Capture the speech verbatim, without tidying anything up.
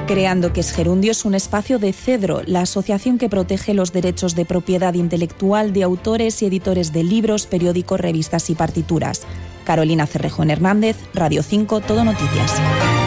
Creando que es Gerundio es un espacio de Cedro, la asociación que protege los derechos de propiedad intelectual de autores y editores de libros, periódicos, revistas y partituras. Carolina Cerrejón Hernández, Radio cinco, Todo Noticias.